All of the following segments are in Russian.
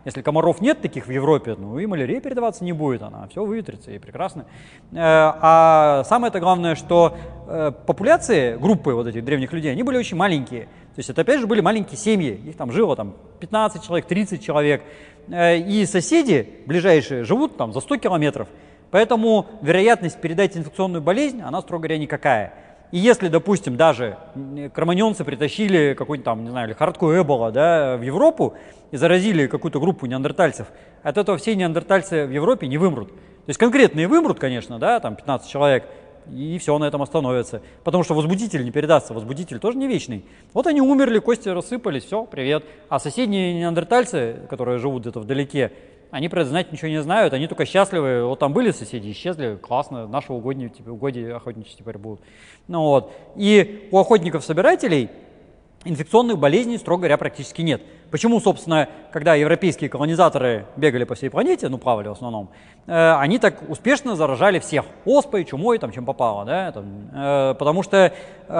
Если комаров нет таких в Европе, ну и малярия передаваться не будет, она все выветрится и прекрасно. А самое-то главное, что популяции, группы вот этих древних людей, они были очень маленькие. То есть это опять же были маленькие семьи, их там жило там 15 человек, 30 человек. И соседи ближайшие живут там за 100 километров. Поэтому вероятность передать инфекционную болезнь, она, строго говоря, никакая. И если, допустим, даже кроманьонцы притащили какую-нибудь там, не знаю, лихорадку Эбола, да, в Европу и заразили какую-то группу неандертальцев, от этого все неандертальцы в Европе не вымрут. То есть конкретные вымрут, конечно, да, там 15 человек, и все на этом остановится. Потому что возбудитель не передастся, возбудитель тоже не вечный. Вот они умерли, кости рассыпались, все, привет. А соседние неандертальцы, которые живут где-то вдалеке, они про это знать ничего не знают, они только счастливы. Вот там были соседи, исчезли, классно, наши угодья охотничьи теперь будут. Ну, вот. И у охотников-собирателей инфекционных болезней, строго говоря, практически нет. Почему, собственно, когда европейские колонизаторы бегали по всей планете, ну, плавали в основном, они так успешно заражали всех оспой, чумой, там, чем попало, да, там, потому что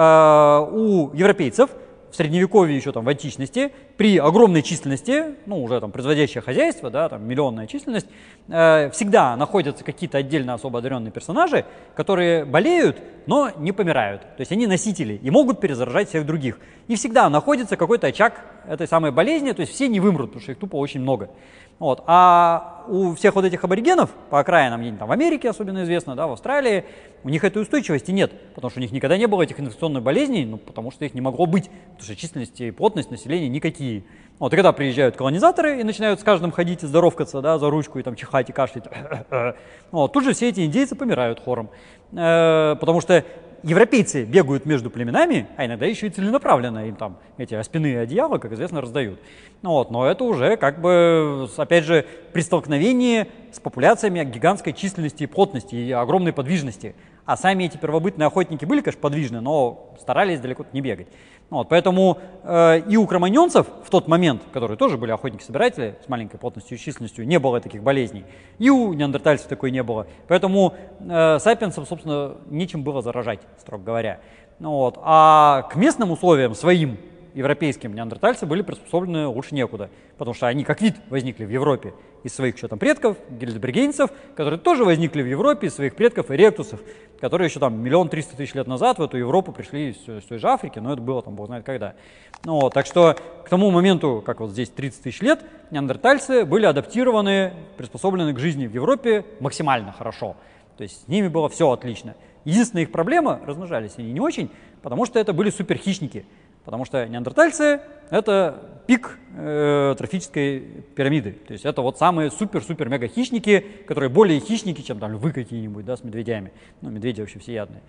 у европейцев в средневековье, еще там в античности, при огромной численности, ну, уже там производящее хозяйство, да, там миллионная численность, всегда находятся какие-то отдельно особо одаренные персонажи, которые болеют, но не помирают. То есть они носители и могут перезаражать всех других. И всегда находится какой-то очаг этой самой болезни, то есть все не вымрут, потому что их тупо очень много. Вот. А у всех вот этих аборигенов, по окраинам, где-нибудь там в Америке особенно известно, да, в Австралии, у них этой устойчивости нет, потому что у них никогда не было этих инфекционных болезней, ну, потому что их не могло быть, потому что численность и плотность населения никакие. Вот, и когда приезжают колонизаторы и начинают с каждым ходить и здоровкаться, да, за ручку и там чихать и кашлять, вот, тут же все эти индейцы помирают хором, потому что европейцы бегают между племенами, а иногда еще и целенаправленно им там эти аспяные одеяла, как известно, раздают. Ну, вот, но это уже как бы, опять же, при столкновении с популяциями гигантской численности и плотности, и огромной подвижности. А сами эти первобытные охотники были, конечно, подвижны, но старались далеко не бегать. Вот, поэтому и у кроманьонцев в тот момент, которые тоже были охотники-собиратели с маленькой плотностью и численностью, не было таких болезней. И у неандертальцев такой не было. Поэтому сапиенсам, собственно, нечем было заражать, строго говоря. Ну, вот. А к местным условиям своим европейским неандертальцы были приспособлены лучше некуда, потому что они как вид возникли в Европе из своих еще там предков, гельдебергенцев, которые тоже возникли в Европе из своих предков эректусов, которые еще там 1 300 000 лет назад в эту Европу пришли с той же Африки, но это было там бог знает когда. Ну, вот, так что к тому моменту, как вот здесь 30 000 лет, неандертальцы были адаптированы, приспособлены к жизни в Европе максимально хорошо. То есть с ними было все отлично. Единственная их проблема, размножались они не очень, потому что это были суперхищники. Потому что неандертальцы – это пик трофической пирамиды. То есть это вот самые супер-супер-мега-хищники, которые более хищники, чем там львы какие-нибудь, да, с медведями. Ну, медведи вообще всеядные.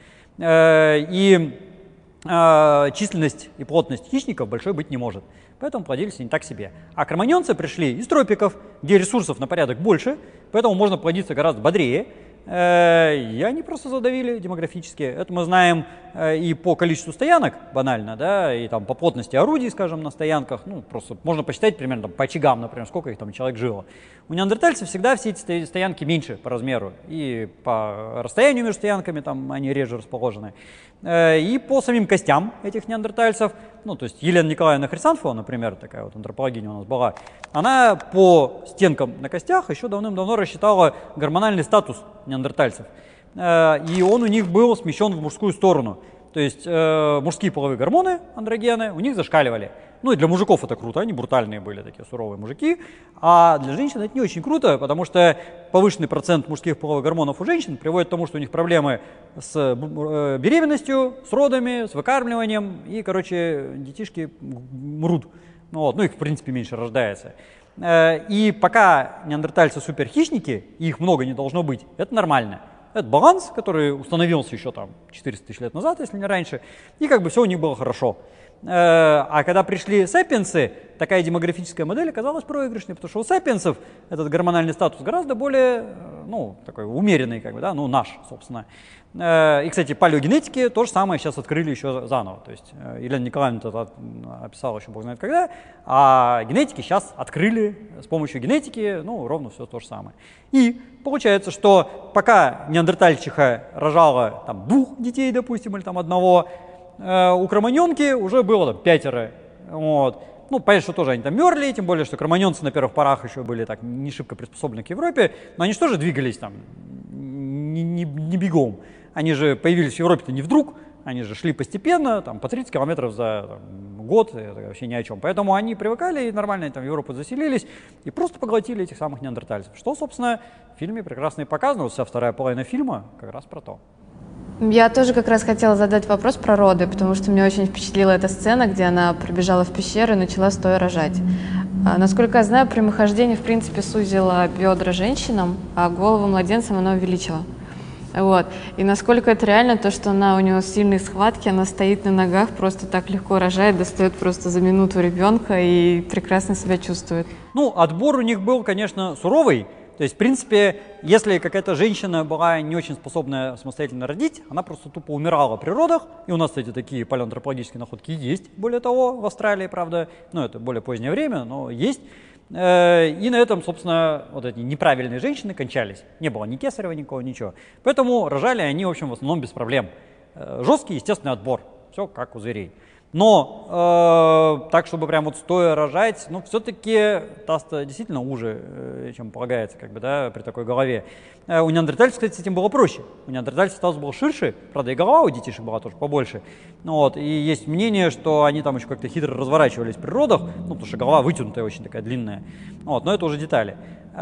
И численность и плотность хищников большой быть не может. Поэтому плодились они так себе. А кроманьонцы пришли из тропиков, где ресурсов на порядок больше, поэтому можно плодиться гораздо бодрее. И они просто задавили демографически. Это мы знаем и по количеству стоянок, банально, да, и там по плотности орудий, скажем, на стоянках. Ну, просто можно посчитать примерно там, по очагам, например, сколько их там человек жило. У неандертальцев всегда все эти стоянки меньше по размеру. И по расстоянию между стоянками там они реже расположены. И по самим костям этих неандертальцев, ну, то есть Елена Николаевна Хрисанфова, например, такая вот антропологиня у нас была, она по стенкам на костях еще давным-давно рассчитала гормональный статус неандертальцев. И он у них был смещен в мужскую сторону. То есть мужские половые гормоны, андрогены, у них зашкаливали. Ну и для мужиков это круто, они брутальные были, такие суровые мужики. А для женщин это не очень круто, потому что повышенный процент мужских половых гормонов у женщин приводит к тому, что у них проблемы с беременностью, с родами, с выкармливанием. И, короче, детишки мрут. Вот. Ну их, в принципе, меньше рождается. И пока неандертальцы суперхищники, и их много не должно быть, это нормально. Это баланс, который установился еще там 400 000 лет назад, если не раньше, и как бы все у них было хорошо. А когда пришли сапиенсы, такая демографическая модель оказалась проигрышной, потому что у сапиенсов этот гормональный статус гораздо более, ну, такой умеренный, как бы, да, ну, наш, собственно. И, кстати, палеогенетики то же самое сейчас открыли еще заново. То есть Елена Николаевна это описала еще бог знает когда, а генетики сейчас открыли с помощью генетики, ну, ровно все то же самое. И получается, что пока неандертальчиха рожала там 2 детей, допустим, или там 1, у кроманьонки уже было там 5. Вот. Ну, понятно, что тоже они там мерли, тем более, что кроманьонцы на первых порах еще были так не шибко приспособлены к Европе, но они же тоже двигались там не бегом. Они же появились в Европе-то не вдруг, они же шли постепенно, там, по 30 километров за год, это вообще ни о чем. Поэтому они привыкали и нормально там в Европу заселились и просто поглотили этих самых неандертальцев. Что, собственно, в фильме прекрасно и показано. Вот вся вторая половина фильма как раз про то. Я тоже как раз хотела задать вопрос про роды, потому что меня очень впечатлила эта сцена, где она прибежала в пещеру и начала стоя рожать. Насколько я знаю, прямохождение, в принципе, сузило бедра женщинам, а голову младенцам оно увеличило. Вот. И насколько это реально, то, что она, у нее сильные схватки, она стоит на ногах, просто так легко рожает, достает просто за минуту ребенка и прекрасно себя чувствует. Ну, отбор у них был, конечно, суровый. То есть, в принципе, если какая-то женщина была не очень способна самостоятельно родить, она просто тупо умирала при родах. И у нас, кстати, такие палеоантропологические находки есть, более того, в Австралии, правда. Ну, это более позднее время, но есть. И на этом, собственно, вот эти неправильные женщины кончались. Не было ни кесарева, никого, ничего. Поэтому рожали они, в общем, в основном без проблем. Жесткий, естественный отбор. Все как у зверей. Но так, чтобы прям вот стоя рожать, ну, все-таки таз-то действительно уже, чем полагается, как бы, да, при такой голове. У неандертальцев, кстати, с этим было проще. У неандертальцев таз был ширше, правда, и голова у детишек была тоже побольше. Ну, вот, и есть мнение, что они там еще как-то хитро разворачивались при родах, ну, потому что голова вытянутая, очень такая длинная. Вот, но это уже детали.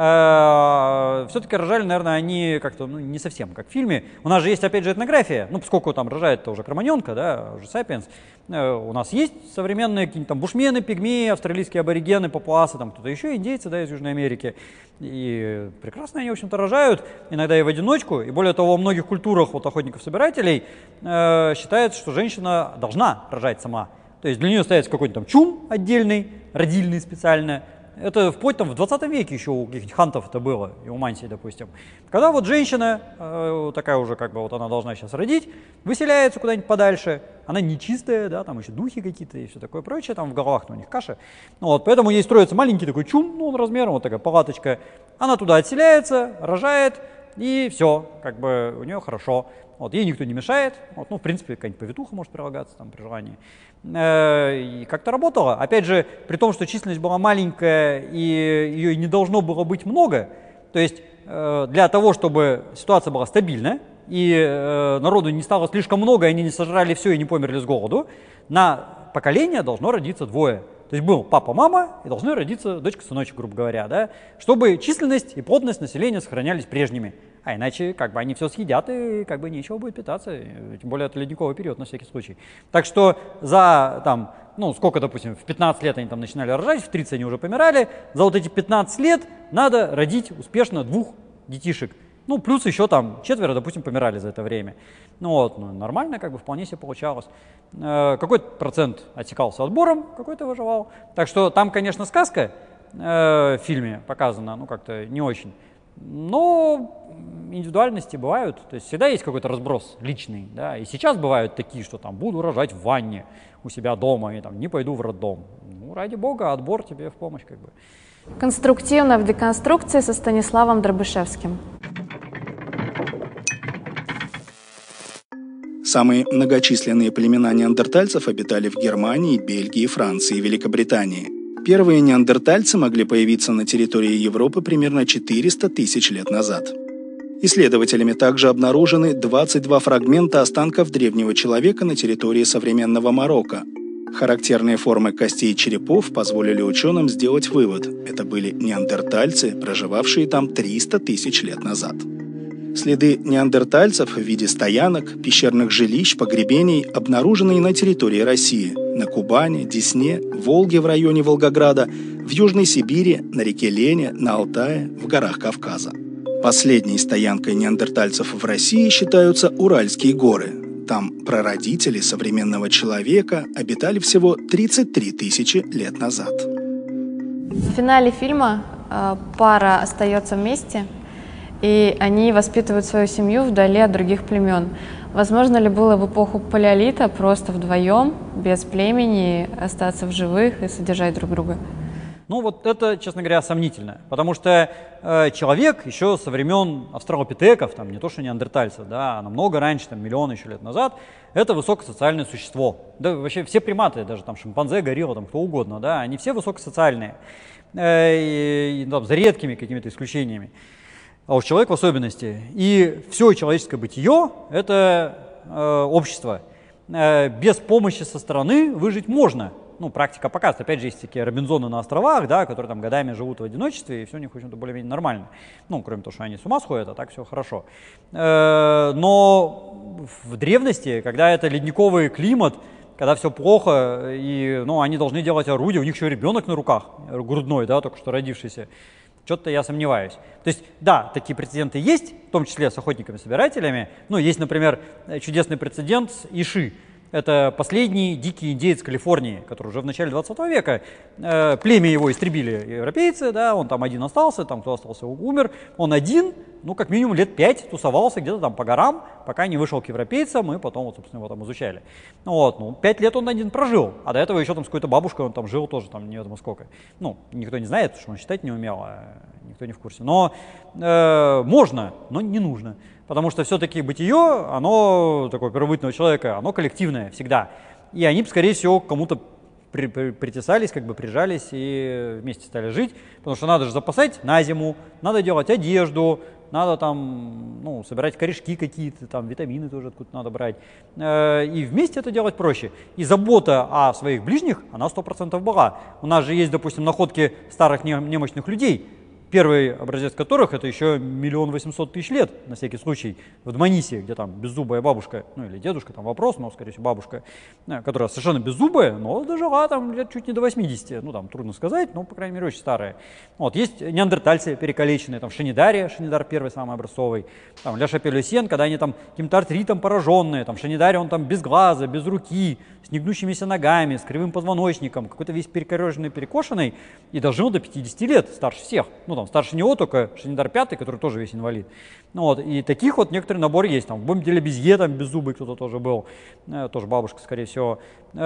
Все-таки рожали, наверное, они как-то, ну, не совсем как в фильме. У нас же есть, опять же, этнография, ну, поскольку там рожает-то уже кроманьонка, да, уже сапиенс. У нас есть современные какие-нибудь там бушмены, пигмеи, австралийские аборигены, папуасы, там кто-то еще, индейцы, да, из Южной Америки. И прекрасно они, в общем-то, рожают, иногда и в одиночку. И более того, во многих культурах вот охотников-собирателей считается, что женщина должна рожать сама. То есть для нее ставится какой-то там чум отдельный, родильный специально. Это вплоть там в 20 веке еще у каких-нибудь хантов это было, и у мантий, допустим. Когда вот женщина, такая уже как бы вот она должна сейчас родить, выселяется куда-нибудь подальше, она нечистая, да, там еще духи какие-то и все такое прочее, там в головах-то у них каша. Ну, вот, поэтому ей строится маленький такой чум, ну, он размером, вот такая палаточка. Она туда отселяется, рожает, и все, как бы у нее хорошо. Вот, ей никто не мешает, вот, ну, в принципе, какая-нибудь повитуха может прилагаться там при желании. И как-то работало. Опять же, при том, что численность была маленькая и ее не должно было быть много, то есть для того, чтобы ситуация была стабильна и народу не стало слишком много, и они не сожрали все и не померли с голоду, на поколение должно родиться двое. То есть был папа-мама и должны родиться дочка-сыночек, грубо говоря, да, чтобы численность и плотность населения сохранялись прежними. А иначе как бы они все съедят и как бы нечего будет питаться, тем более это ледниковый период на всякий случай. Так что за там, ну сколько, допустим, в 15 лет они там начинали рожать, в 30 они уже помирали, за вот эти 15 лет надо родить успешно 2 детишек. Ну, плюс еще там 4, допустим, помирали за это время. Ну вот, ну, нормально, как бы вполне себе получалось. Какой-то процент отсекался отбором, какой-то выживал. Так что там, конечно, сказка в фильме показана, ну, как-то не очень. Но индивидуальности бывают, то есть всегда есть какой-то разброс личный, да, и сейчас бывают такие, что там буду рожать в ванне у себя дома и там не пойду в роддом. Ну, ради бога, отбор тебе в помощь, как бы. Конструктивно в деконструкции со Станиславом Дробышевским. Самые многочисленные племена неандертальцев обитали в Германии, Бельгии, Франции и Великобритании. Первые неандертальцы могли появиться на территории Европы примерно 400 тысяч лет назад. Исследователями также обнаружены 22 фрагмента останков древнего человека на территории современного Марокко. Характерные формы костей и черепов позволили ученым сделать вывод – это были неандертальцы, проживавшие там 300 тысяч лет назад. Следы неандертальцев в виде стоянок, пещерных жилищ, погребений обнаружены и на территории России – на Кубани, Десне, Волге в районе Волгограда, в Южной Сибири, на реке Лене, на Алтае, в горах Кавказа. Последней стоянкой неандертальцев в России считаются Уральские горы. Там прародители современного человека обитали всего 33 тысячи лет назад. В финале фильма пара остается вместе, и они воспитывают свою семью вдали от других племен. Возможно ли было в эпоху палеолита просто вдвоем, без племени, остаться в живых и содержать друг друга? Ну вот это, честно говоря, сомнительно, потому что человек еще со времен австралопитеков, там не то что неандертальцев, да, а намного раньше, там миллионы еще лет назад, это высокосоциальное существо. Да вообще все приматы, даже там шимпанзе, горилла, там кто угодно, да, они все высокосоциальные, там, за редкими какими-то исключениями, а уж человек в особенности. И все человеческое бытие – это общество. Без помощи со стороны выжить можно. Ну, практика показывает. Опять же, есть такие Робинзоны на островах, да, которые там годами живут в одиночестве, и все у них, в общем-то, более-менее нормально. Ну, кроме того, что они с ума сходят, а так все хорошо. Но в древности, когда это ледниковый климат, когда все плохо, и, ну, они должны делать орудие, у них еще ребенок на руках, грудной, да, только что родившийся, что-то я сомневаюсь. То есть, да, такие прецеденты есть, в том числе с охотниками-собирателями. Ну, есть, например, чудесный прецедент с Иши. Это последний дикий индеец Калифорнии, который уже в начале 20 века, племя его истребили европейцы, да, он там один остался, там кто остался умер, он один, ну как минимум лет 5 тусовался где-то там по горам, пока не вышел к европейцам, и потом, вот, собственно, его там изучали. Вот, ну 5 лет он один прожил, а до этого еще там с какой-то бабушкой он там жил тоже, там неведомо сколько. Ну, никто не знает, потому что он считать не умел, а никто не в курсе. Но можно, но не нужно. Потому что все-таки бытие, оно, такое первобытного человека, оно коллективное всегда. И они, скорее всего, к кому-то притесались, как бы прижались и вместе стали жить. Потому что надо же запасать на зиму, надо делать одежду, надо там, ну, собирать корешки какие-то, там витамины тоже откуда-то надо брать. И вместе это делать проще. И забота о своих ближних, она 100% была. У нас же есть, допустим, находки старых немощных людей, первый образец которых это еще 1 800 000 лет, на всякий случай, в Дманисе, где там беззубая бабушка, ну или дедушка, там вопрос, но, скорее всего, бабушка, которая совершенно беззубая, но дожила там лет чуть не до 80, ну там трудно сказать, но, по крайней мере, очень старая. Вот, есть неандертальцы перекалеченные, там Шанидария, Шанидар первый, самый образцовый, там Ля Шапель-Люсьен, когда они там каким-то артритом пораженные, там Шанидария, он там без глаза, без руки, с негнущимися ногами, с кривым позвоночником, какой-то весь перекореженный, перекошенный, и дожил до 50 лет, старше всех. Ну, там, старше него только Шанидар пятый, который тоже весь инвалид. Ну, вот, и таких вот некоторый набор есть. Там, в Бомбе Безье, там, беззубый кто-то тоже был, тоже бабушка, скорее всего.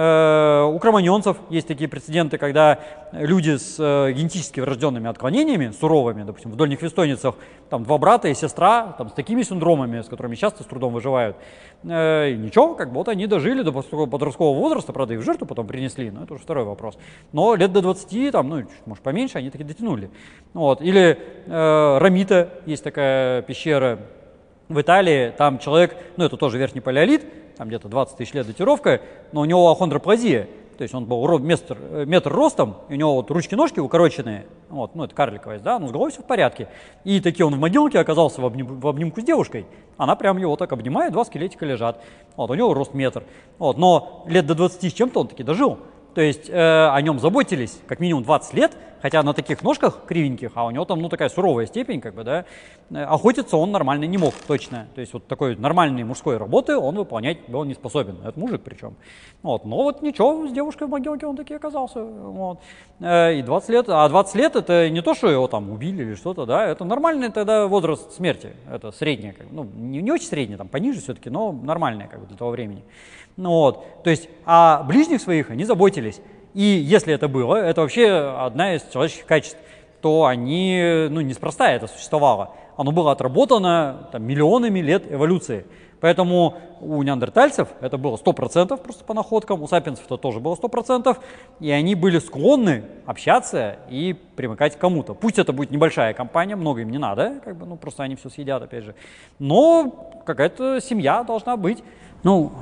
У кроманьонцев есть такие прецеденты, когда люди с генетически врожденными отклонениями, суровыми, допустим, в дольних вестойницах, там, 2 брата и сестра, там, с такими синдромами, с которыми часто с трудом выживают. И ничего, как бы вот они дожили до подросткового возраста, правда, и в жертву потом принесли, но это уже второй вопрос. Но лет до 20, там, ну, может, поменьше, они таки дотянули. Вот. Или Рамита, есть такая пещера в Италии, там человек, ну, это тоже верхний палеолит, там где-то 20 000 лет датировка, но у него ахондроплазия, то есть он был метр ростом, и у него вот ручки-ножки укороченные, вот, ну это карликовая, да, но с головой все в порядке. И таки он в могилке оказался в обнимку с девушкой, она прям его так обнимает, 2 скелетика лежат, вот, у него рост метр, вот, но лет до 20 с чем-то он таки дожил. То есть о нем заботились как минимум 20 лет, хотя на таких ножках кривеньких, а у него там, ну, такая суровая степень, как бы, да, охотиться он нормально не мог, точно. То есть вот такой нормальной мужской работы он выполнять был не способен, это мужик причем. Вот, но вот ничего, с девушкой в могилке он таки оказался, вот. И 20 лет, а 20 лет это не то, что его там убили или что-то, да, это нормальный тогда возраст смерти, это средняя, как бы, ну, не очень средняя, там пониже все-таки, но нормальная, как бы, для того времени. Ну, вот, то есть о ближних своих они заботились. И если это было, это вообще одна из человеческих качеств, то они, ну, неспроста это существовало. Оно было отработано там, миллионами лет эволюции. Поэтому у неандертальцев это было 100% просто по находкам, у сапиенсов это тоже было 100%, и они были склонны общаться и примыкать к кому-то. Пусть это будет небольшая компания, много им не надо, как бы, ну, просто они все съедят, опять же. Но какая-то семья должна быть. Ну,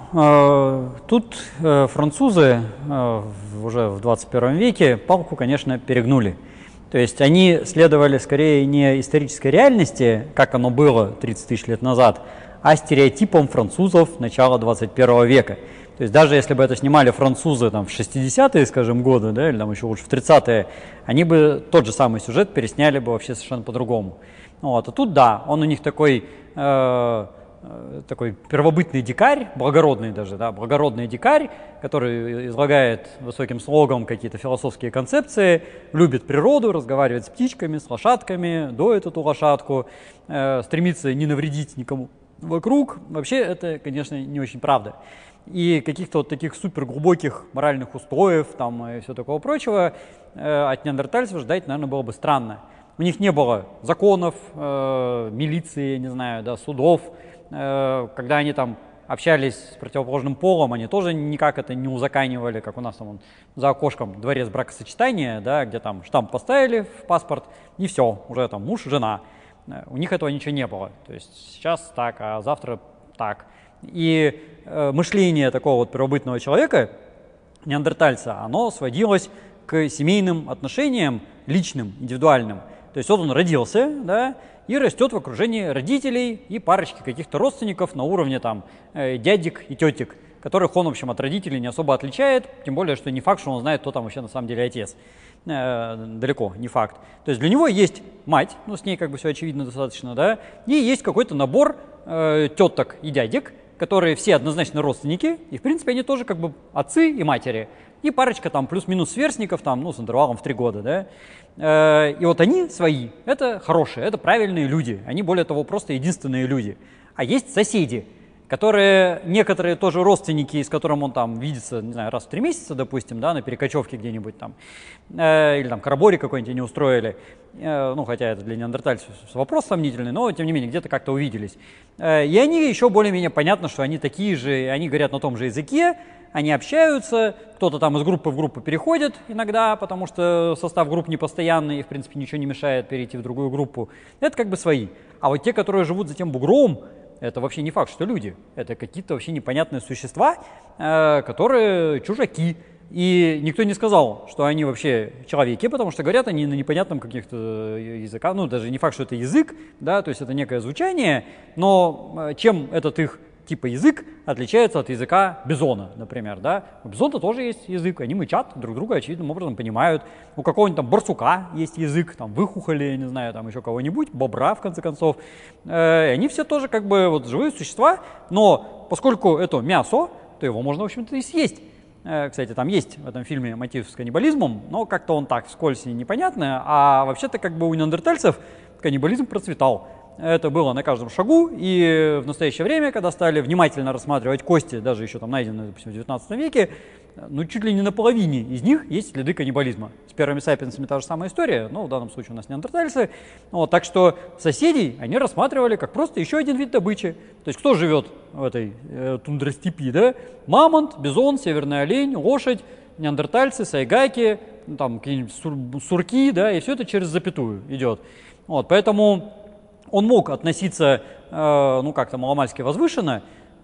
тут французы уже в 21 веке палку, конечно, перегнули. То есть они следовали скорее не исторической реальности, как оно было 30 000 лет назад, а стереотипам французов начала 21 века. То есть даже если бы это снимали французы там, в 60-е, скажем, годы, да, или там еще лучше в 30-е, они бы тот же самый сюжет пересняли бы вообще совершенно по-другому. Вот. А тут да, он у них такой первобытный дикарь, благородный даже, да, благородный дикарь, который излагает высоким слогом какие-то философские концепции, любит природу, разговаривает с птичками, с лошадками, доит эту лошадку, стремится не навредить никому вокруг, вообще это, конечно, не очень правда. И каких-то вот таких суперглубоких моральных устоев там, и все такого прочего от неандертальцев ждать, наверное, было бы странно. У них не было законов, милиции, не знаю, да, судов. Когда они там общались с противоположным полом, они тоже никак это не узаканивали, как у нас там за окошком дворец бракосочетания, да, где там штамп поставили в паспорт, и все, уже там муж, жена. У них этого ничего не было. То есть сейчас так, а завтра так. И мышление такого вот первобытного человека, неандертальца, оно сводилось к семейным отношениям, личным, индивидуальным. То есть вот он родился, да, и растет в окружении родителей и парочки каких-то родственников на уровне там дядек и тетек, которых он, в общем, от родителей не особо отличает, тем более, что не факт, что он знает, кто там вообще на самом деле отец. Далеко, не факт. То есть для него есть мать, ну с ней как бы все очевидно достаточно, да, и есть какой-то набор теток и дядек, которые все однозначно родственники, и в принципе они тоже как бы отцы и матери. И парочка там плюс-минус сверстников, там, ну, с интервалом в 3 года, да. И вот они свои, это хорошие, это правильные люди, они, более того, просто единственные люди. А есть соседи, которые некоторые тоже родственники, с которым он там видится, не знаю, раз в 3 месяца, допустим, да, на перекочевке где-нибудь там, или там карабори какой-нибудь они устроили, ну, хотя это для неандертальцев вопрос сомнительный, но, тем не менее, где-то как-то увиделись. И они еще более-менее понятно, что они такие же, они говорят на том же языке, они общаются, кто-то там из группы в группу переходит иногда, потому что состав групп непостоянный, и, в принципе, ничего не мешает перейти в другую группу. Это как бы свои. А вот те, которые живут за тем бугром, это вообще не факт, что люди. Это какие-то вообще непонятные существа, которые чужаки. И никто не сказал, что они вообще человеки, потому что говорят они на непонятном каких-то языках. Ну, даже не факт, что это язык, да, то есть это некое звучание, но чем этот их типа язык отличается от языка бизона, например, да. У бизона тоже есть язык, они мычат, друг друга очевидным образом понимают. У какого-нибудь там барсука есть язык, там выхухоли, не знаю, там еще кого-нибудь, бобра, в конце концов. Они все тоже как бы вот живые существа, но поскольку это мясо, то его можно, в общем-то, и съесть. Кстати, там есть в этом фильме мотив с каннибализмом, но как-то он так вскользь и непонятно, а вообще-то как бы у неандертальцев каннибализм процветал. Это было на каждом шагу, и в настоящее время, когда стали внимательно рассматривать кости, даже еще там найденные, допустим, в 19 веке, ну, чуть ли не на половине из них есть следы каннибализма. С первыми сапиенсами та же самая история, но в данном случае у нас неандертальцы. Вот, так что соседей они рассматривали как просто еще один вид добычи. То есть кто живет в этой тундростепи, да? Мамонт, бизон, северный олень, лошадь, неандертальцы, сайгаки, там какие-нибудь сурки, да, и все это через запятую идет. Вот, поэтому он мог относиться, ну, как-то маломальски возвышенно,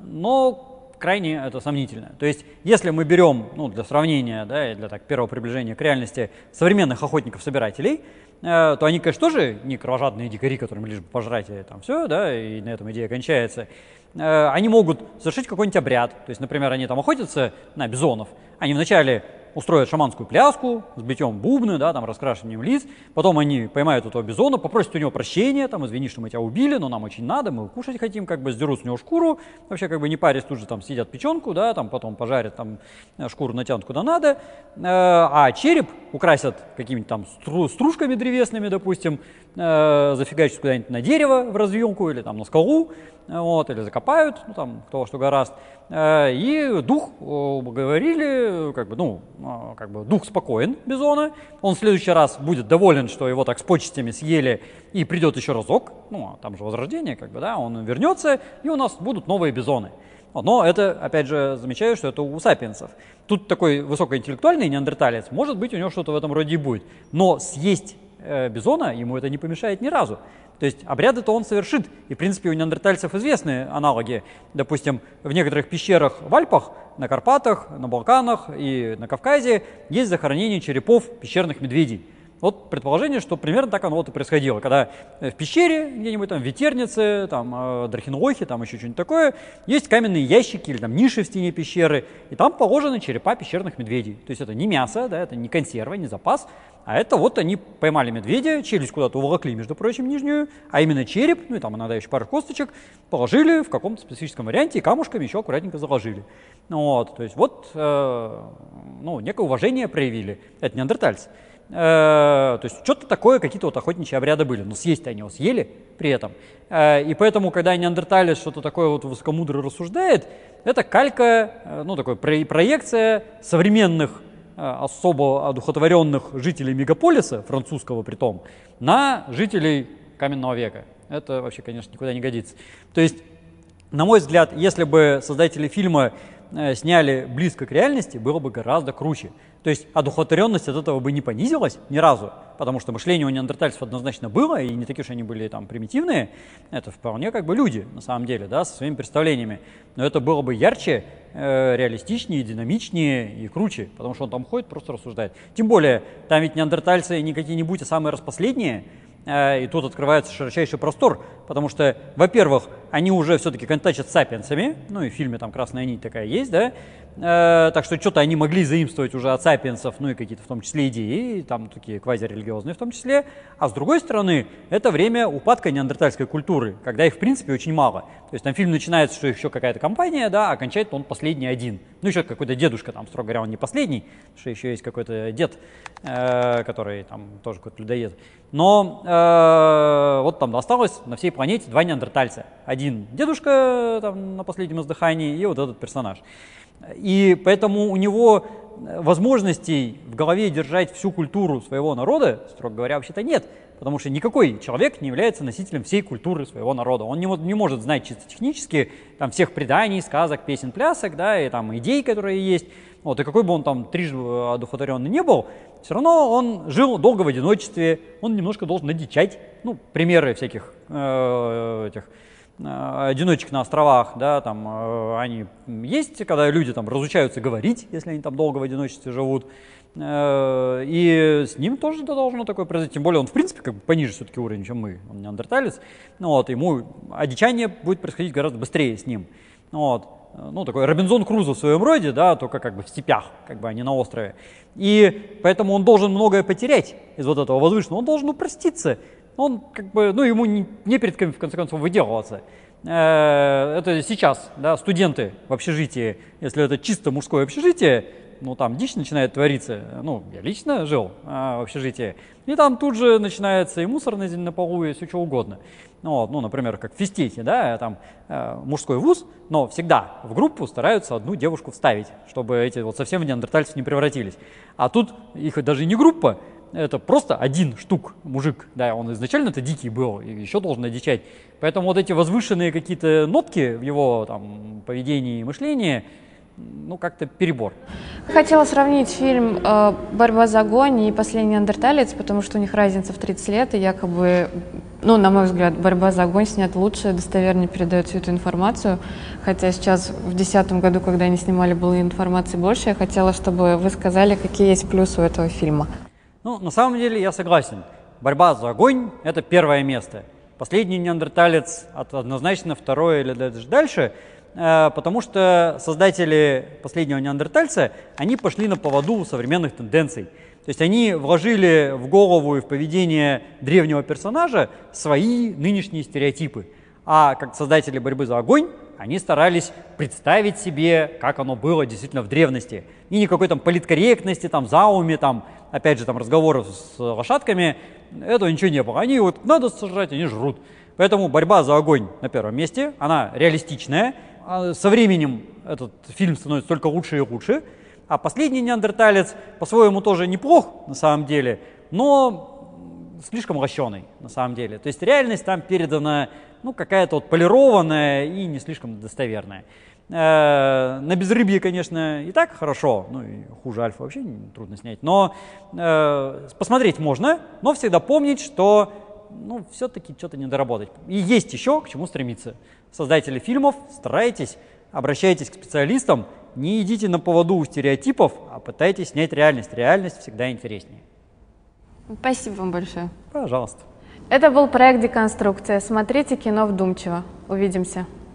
но крайне это сомнительно. То есть, если мы берем, ну, для сравнения, да, и для так, первого приближения к реальности современных охотников-собирателей, то они, конечно, тоже не кровожадные дикари, которым лишь бы пожрать и там все, да, и на этом идея кончается. Они могут совершить какой-нибудь обряд. То есть, например, они там охотятся на бизонов, они вначале устроят шаманскую пляску с битьем бубны, да, там, раскрашиванием лиц, потом они поймают этого бизона, попросят у него прощения, там, извини, что мы тебя убили, но нам очень надо, мы кушать хотим, как бы сдерут с него шкуру, вообще как бы не парясь, тут же там съедят печенку, да, там, потом пожарят, там, шкуру натянут куда надо, а череп украсят какими-то там стружками древесными, допустим, зафигачат куда-нибудь на дерево в развилку или там на скалу, вот, или закопают, ну, там, кто во что гораст, и дух уговорили, как бы, ну, как бы дух спокоен бизона, он в следующий раз будет доволен, что его так с почестями съели, и придет еще разок, ну, там же возрождение, как бы, да, он вернется, и у нас будут новые бизоны. Но это, опять же, замечаю, что это у сапиенсов. Тут такой высокоинтеллектуальный неандерталец, может быть, у него что-то в этом роде и будет, но съесть бизона ему это не помешает ни разу. То есть обряды-то он совершит. И, в принципе, у неандертальцев известны аналоги. Допустим, в некоторых пещерах в Альпах, на Карпатах, на Балканах и на Кавказе есть захоронение черепов пещерных медведей. Вот предположение, что примерно так оно вот и происходило. Когда в пещере, где-нибудь там в Ветернице, там Драхенлохе, там еще что-нибудь такое, есть каменные ящики или там ниши в стене пещеры, и там положены черепа пещерных медведей. То есть это не мясо, да, это не консерва, не запас, а это вот они поймали медведя, челюсть куда-то уволокли, между прочим, нижнюю, а именно череп, ну и там иногда еще пару косточек, положили в каком-то специфическом варианте и камушками еще аккуратненько заложили. Вот, то есть вот, ну, некое уважение проявили. Это неандертальцы. То есть что-то такое, какие-то вот охотничьи обряды были, но съесть-то они его съели при этом. И поэтому, когда неандерталец что-то такое вот высокомудро рассуждает, это калька, ну, такой проекция современных, особо одухотворенных жителей мегаполиса, французского притом, на жителей каменного века. Это вообще, конечно, никуда не годится. То есть, на мой взгляд, если бы создатели фильма сняли близко к реальности, было бы гораздо круче. То есть одухотворенность от этого бы не понизилась ни разу, потому что мышление у неандертальцев однозначно было, и не такие уж они были там примитивные. Это вполне как бы люди, на самом деле, да, со своими представлениями. Но это было бы ярче, реалистичнее, динамичнее и круче, потому что он там ходит, просто рассуждает. Тем более, там ведь неандертальцы не какие-нибудь, а самые распоследние. И тут открывается широчайший простор, потому что, во-первых, они уже все-таки контачат с сапиенсами, ну и в фильме там «Красная нить» такая есть, да, так что что-то они могли заимствовать уже от сапиенсов, ну и какие-то в том числе идеи, там такие квазирелигиозные в том числе, а с другой стороны, это время упадка неандертальской культуры, когда их в принципе очень мало. То есть там фильм начинается, что их еще какая-то компания, да, а кончает он последний один. Ну еще какой-то дедушка там, строго говоря, он не последний, потому что еще есть какой-то дед, который там тоже какой-то людоед. Но вот там осталось на всей планете 2 неандертальца. Один дедушка там, на последнем издыхании и вот этот персонаж. И поэтому у него возможностей в голове держать всю культуру своего народа, строго говоря, вообще-то нет. Потому что никакой человек не является носителем всей культуры своего народа. Он не может знать чисто технически там, всех преданий, сказок, песен, плясок, да, и там идей, которые есть. Вот, и какой бы он там трижды одухотворенный не был, все равно он жил долго в одиночестве, он немножко должен одичать. Ну, примеры всяких этих одиночек на островах, да, там они есть, когда люди там разучаются говорить, если они там долго в одиночестве живут. И с ним тоже должно такое произойти. Тем более он, в принципе, как бы пониже все-таки уровень, чем мы. Он неандерталец. Ну, вот, ему одичание будет происходить гораздо быстрее с ним. Вот. Ну, такой Робинзон Крузо в своем роде, да, только как бы в степях, как бы, а не на острове. И поэтому он должен многое потерять из вот этого возвышенного. Он должен упроститься. Он как бы, ну, ему не перед кем, в конце концов, выделываться. Это сейчас, да, студенты в общежитии, если это чисто мужское общежитие, ну, там дичь начинает твориться. Ну, я лично жил в общежитии. И там тут же начинается и мусор на полу, и все что угодно. Ну, например, как в физтехе, да, там мужской вуз, но всегда в группу стараются одну девушку вставить, чтобы эти вот совсем в неандертальцев не превратились. А тут их даже не группа, это просто один штук мужик, да, он изначально-то дикий был, и еще должен одичать. Поэтому вот эти возвышенные какие-то нотки в его там поведении и мышлении, ну, как-то перебор. Хотела сравнить фильм «Борьба за огонь» и «Последний неандерталец», потому что у них разница в 30 лет, и якобы, ну, на мой взгляд, «Борьба за огонь» снят лучше, достовернее передает всю эту информацию. Хотя сейчас, в 2010 году, когда они снимали, было информации больше. Я хотела, чтобы вы сказали, какие есть плюсы у этого фильма. Ну, на самом деле, я согласен. «Борьба за огонь» — это первое место. «Последний неандерталец» однозначно второе или даже дальше, потому что создатели «Последнего неандертальца», они пошли на поводу у современных тенденций. То есть они вложили в голову и в поведение древнего персонажа свои нынешние стереотипы. А как создатели «Борьбы за огонь» они старались представить себе, как оно было действительно в древности. И никакой там политкорректности, там зауми, там, опять же, там разговоров с лошадками, этого ничего не было. Они вот надо сожрать, они жрут. Поэтому «Борьба за огонь» на первом месте, она реалистичная. Со временем этот фильм становится только лучше и лучше. А «Последний неандерталец» по-своему тоже неплох, на самом деле, но слишком лощеный, на самом деле. То есть реальность там передана, ну, какая-то вот полированная и не слишком достоверная. На «Безрыбье», конечно, и так хорошо, ну и хуже «Альфа» вообще трудно снять, но посмотреть можно, но всегда помнить, что, ну, все-таки что-то не доработать. И есть еще к чему стремиться. Создатели фильмов, старайтесь, обращайтесь к специалистам, не идите на поводу у стереотипов, а пытайтесь снять реальность. Реальность всегда интереснее. Спасибо вам большое. Пожалуйста. Это был проект «Деконструкция». Смотрите кино вдумчиво. Увидимся.